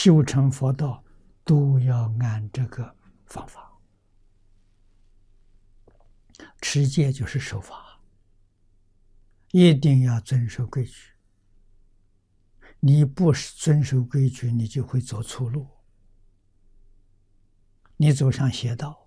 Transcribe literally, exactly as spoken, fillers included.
修成佛道，都要按这个方法。持戒就是守法，一定要遵守规矩。你不遵守规矩，你就会走错路，你走上邪道。